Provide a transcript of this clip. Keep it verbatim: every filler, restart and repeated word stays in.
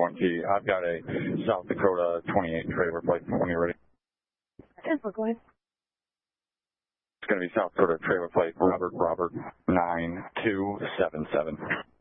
one T. I've got a South Dakota twenty-eight trailer plate when you're ready. ten four, go ahead. It's going to be South Dakota trailer plate Robert Robert nine two seven seven.